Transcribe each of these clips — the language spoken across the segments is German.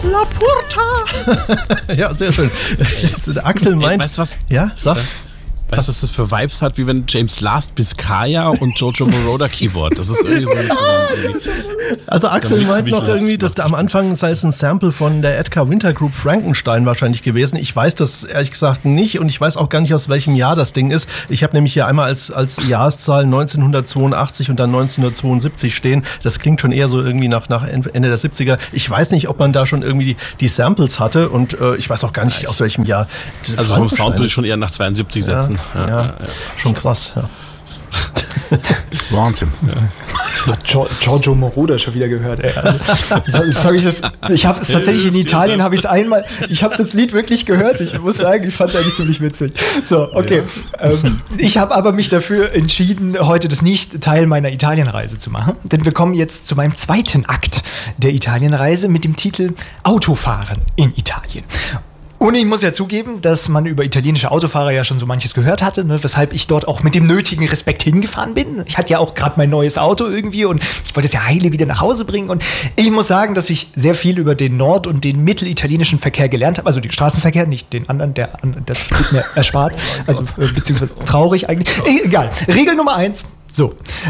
La Porta. Ja, sehr schön. Axel meint... Weißt du was? Ja, sag. Weißt du, was das für Vibes hat, wie wenn James Last Biscaya und Jojo Moroder Keyboard. Das ist irgendwie so ein Also Axel meint noch irgendwie, dass da am Anfang sei es ein Sample von der Edgar Winter Group Frankenstein wahrscheinlich gewesen. Ich weiß das ehrlich gesagt nicht und ich weiß auch gar nicht, aus welchem Jahr das Ding ist. Ich habe nämlich hier einmal als Jahreszahl 1982 und dann 1972 stehen. Das klingt schon eher so irgendwie nach Ende der 70er. Ich weiß nicht, ob man da schon irgendwie die Samples hatte und ich weiß auch gar nicht, aus welchem Jahr. Also vom Sound würde ich schon eher nach 72 setzen. Ja. Schon krass, ja. Wahnsinn. Giorgio Moroder schon wieder gehört. Ey. Ich habe es tatsächlich in Italien, ich habe das Lied wirklich gehört. Ich muss sagen, ich fand es eigentlich ziemlich witzig. So, okay. Ja. Ich habe aber mich dafür entschieden, heute das nicht Teil meiner Italienreise zu machen. Denn wir kommen jetzt zu meinem zweiten Akt der Italienreise mit dem Titel Autofahren in Italien. Und ich muss ja zugeben, dass man über italienische Autofahrer ja schon so manches gehört hatte, ne, weshalb ich dort auch mit dem nötigen Respekt hingefahren bin. Ich hatte ja auch gerade mein neues Auto irgendwie und ich wollte es ja heile wieder nach Hause bringen. Und ich muss sagen, dass ich sehr viel über den nord- und den mittelitalienischen Verkehr gelernt habe. Also den Straßenverkehr, nicht den anderen, das wird mir erspart. Also beziehungsweise traurig eigentlich. Egal. Regel Nummer 1. So,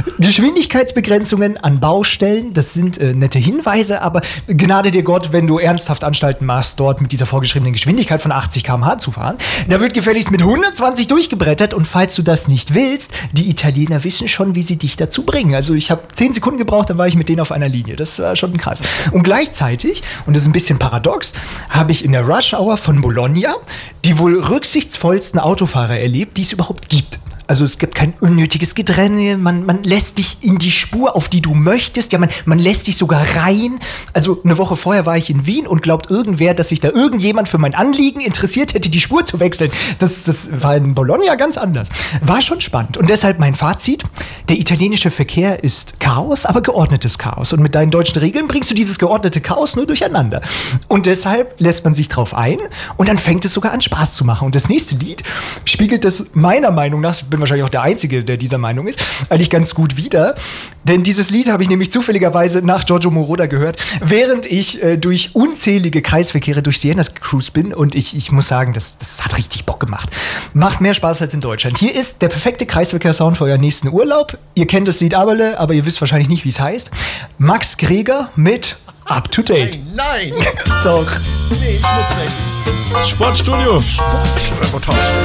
Geschwindigkeitsbegrenzungen an Baustellen, das sind nette Hinweise, aber Gnade dir Gott, wenn du ernsthaft Anstalten machst, dort mit dieser vorgeschriebenen Geschwindigkeit von 80 km/h zu fahren, da wird gefälligst mit 120 durchgebrettert und falls du das nicht willst, die Italiener wissen schon, wie sie dich dazu bringen. Also ich habe 10 Sekunden gebraucht, dann war ich mit denen auf einer Linie. Das war schon krass. Und gleichzeitig, und das ist ein bisschen paradox, habe ich in der Rush Hour von Bologna die wohl rücksichtsvollsten Autofahrer erlebt, die es überhaupt gibt. Also es gibt kein unnötiges Gedränge, man lässt dich in die Spur, auf die du möchtest, ja, man lässt dich sogar rein. Also eine Woche vorher war ich in Wien und glaubt irgendwer, dass sich da irgendjemand für mein Anliegen interessiert hätte, die Spur zu wechseln. Das war in Bologna ganz anders. War schon spannend und deshalb mein Fazit, der italienische Verkehr ist Chaos, aber geordnetes Chaos. Und mit deinen deutschen Regeln bringst du dieses geordnete Chaos nur durcheinander. Und deshalb lässt man sich drauf ein und dann fängt es sogar an Spaß zu machen. Und das nächste Lied spiegelt das meiner Meinung nach, bin wahrscheinlich auch der Einzige, der dieser Meinung ist, eigentlich ganz gut wieder. Denn dieses Lied habe ich nämlich zufälligerweise nach Giorgio Moroder gehört, während ich durch unzählige Kreisverkehre durch Siena gecruised bin. Und ich muss sagen, das hat richtig Bock gemacht. Macht mehr Spaß als in Deutschland. Hier ist der perfekte Kreisverkehrssound für euren nächsten Urlaub. Ihr kennt das Lied Aberle, aber ihr wisst wahrscheinlich nicht, wie es heißt. Max Greger mit Up to Date. Nein! Doch. Nee, ich muss weg. Sportstudio. Sportreportage.